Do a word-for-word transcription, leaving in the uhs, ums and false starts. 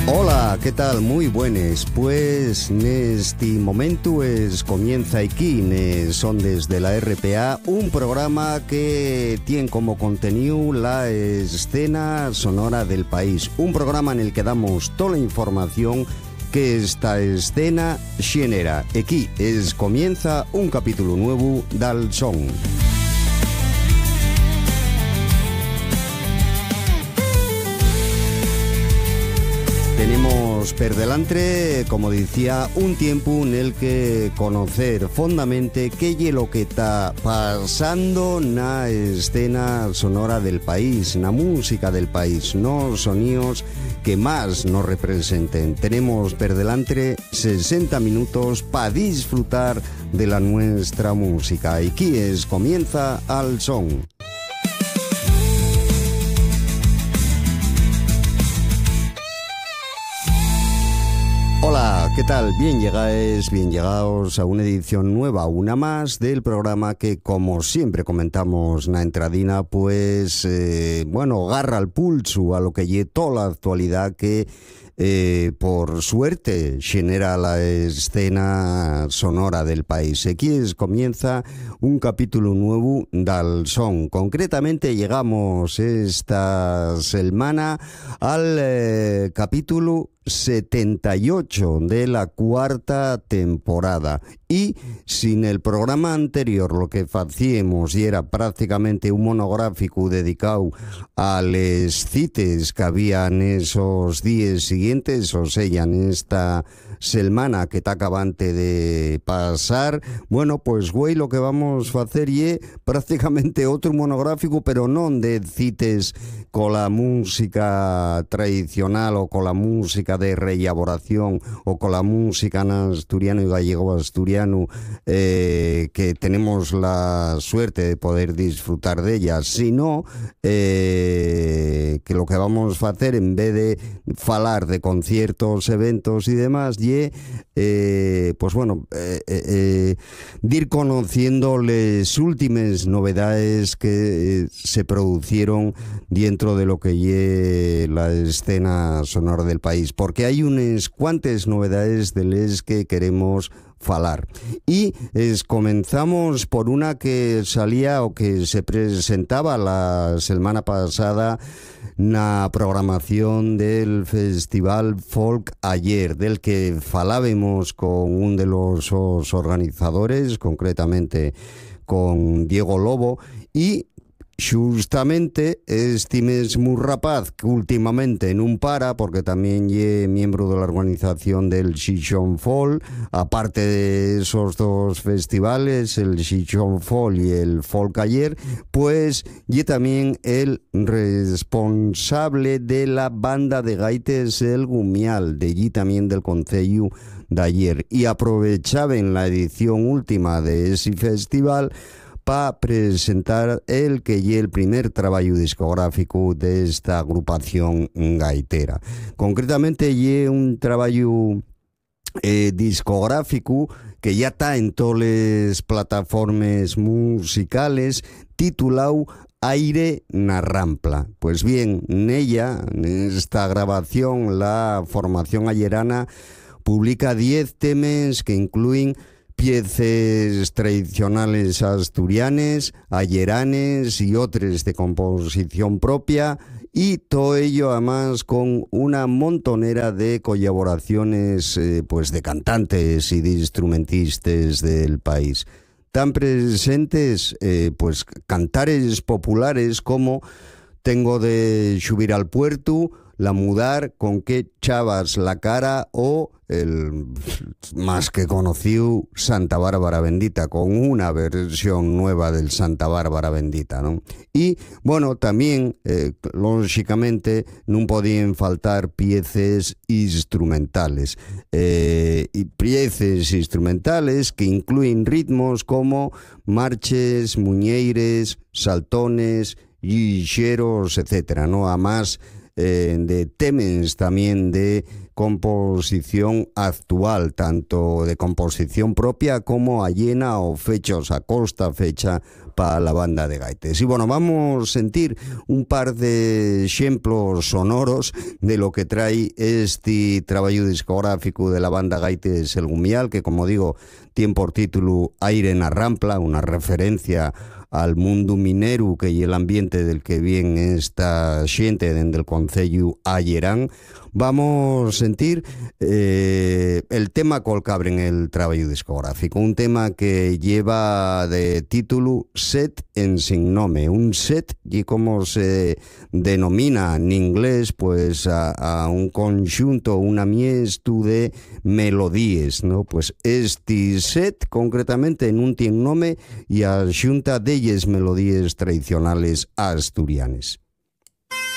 Hola, ¿qué tal? Muy buenas. Pues neste momento es comienza aquí, ne son desde la R P A, un programa que tiene como contenido la escena sonora del país. Un programa en el que damos toda la información que esta escena genera. Aquí es comienza un capítulo nuevo del son. Tenemos per delante, como decía, un tiempo en el que conocer fondamente qué es lo que está pasando en la escena sonora del país, en la música del país, no sonidos que más nos representen. Tenemos per delante sesenta minutos para disfrutar de la nuestra música. Y aquí es comienza al son. Hola, ¿qué tal? Bien llegáis, bien llegados a una edición nueva, una más del programa que, como siempre comentamos en la entradina, pues, eh, bueno, agarra el pulso a lo que lleva toda la actualidad que, eh, por suerte, genera la escena sonora del país. Aquí es, comienza un capítulo nuevo del son. Concretamente llegamos esta semana al eh, capítulo setenta y ocho de la cuarta temporada, y sin el programa anterior lo que hacíamos y era prácticamente un monográfico dedicado a les cites que había en esos días siguientes, o sea, en esta semana que está acabante de pasar. Bueno, pues güey, lo que vamos a hacer es prácticamente otro monográfico, pero no de cites con la música tradicional o con la música de reelaboración o con la música en asturiano y gallego asturiano, eh, que tenemos la suerte de poder disfrutar de ella, sino eh, que lo que vamos a hacer, en vez de falar de conciertos, eventos y demás, y eh, pues bueno, eh, eh, de ir conociendo las últimas novedades que eh, se produjeron dentro de lo que es la escena sonora del país, porque hay unas cuantas novedades de las que queremos falar. Y es, comenzamos por una que salía o que se presentaba la semana pasada na programación del Festival Folk Ayer, del que falábamos con un de los, los organizadores, concretamente con Diego Lobo, y justamente este mismo rapaz que últimamente no para, porque también es miembro de la organización del Xixón Folk, aparte de esos dos festivales, el Xixón Folk y el Folk Ayer, pues y también el responsable de la banda de gaites El Gumial, de allí también del Concello de Ayer, y aprovechaba en la edición última de ese festival para presentar el que es el primer trabajo discográfico de esta agrupación gaitera. Concretamente es un trabajo eh, discográfico que ya está en todas las plataformas musicales, titulado Aire na Rampla. Pues bien, en ella, en esta grabación, la formación ayerana publica diez temas que incluyen piezas tradicionales asturianes, ayeranes y otras de composición propia, y todo ello además con una montonera de colaboraciones eh, pues de cantantes y de instrumentistas del país. Tan presentes eh, pues cantares populares como Tengo de subir al puerto, La Mudar, Con qué chavas la cara, o el más que conocido Santa Bárbara Bendita, con una versión nueva del Santa Bárbara Bendita, ¿no? Y bueno, también eh, lógicamente no podían faltar piezas instrumentales, eh, y piezas instrumentales que incluyen ritmos como marches, muñeires, saltones, guilleros, etcétera, ¿no? Además, eh, de temas también de composición actual, tanto de composición propia como allena o fechos a costa fecha para la banda de gaites. Y bueno, vamos a sentir un par de ejemplos sonoros de lo que trae este trabajo discográfico de la banda Gaites El Gumial, que como digo, tiene por título Aire na Rampla, una referencia al mundo minero que y el ambiente del que viene esta xente dende el concello Allerán. Vamos a sentir eh, el tema col que abren el trabajo discográfico, un tema que lleva de título Set en sin nome. Un set, y como se denomina en inglés, pues a, a un conjunto, una miestu de melodías, ¿no? Pues este set concretamente en un tien nome y a xunta delles melodías tradicionales asturianes.